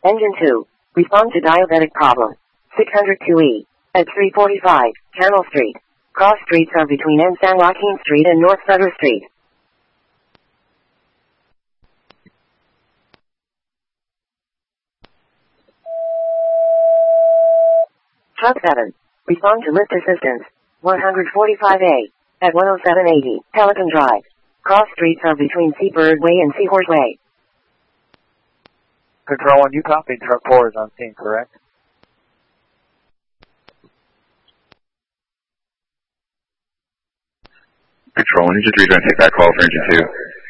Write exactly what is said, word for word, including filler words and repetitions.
Engine two. Respond to diabetic problem. six oh two E. At three forty-five, Channel Street. Cross streets are between N San Joaquin Street and North Sutter Street. Truck seven. Respond to lift assistance. one forty-five A. At one oh seven eighty, Pelican Drive. Cross streets are between Seabird Way and Seahorse Way. Control one, you copied. Truck four is on scene, correct? Control one, Engine three, trying to take that call for Engine two.